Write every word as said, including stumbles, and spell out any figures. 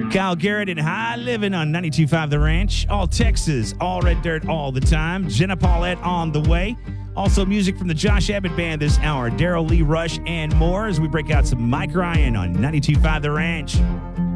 Kyle Garrett and High Living on ninety-two point five The Ranch. All Texas, all red dirt all the time. Jenna Paulette on the way. Also music from the Josh Abbott Band this hour. Daryl Lee Rush and more as we break out some Mike Ryan on ninety-two point five The Ranch.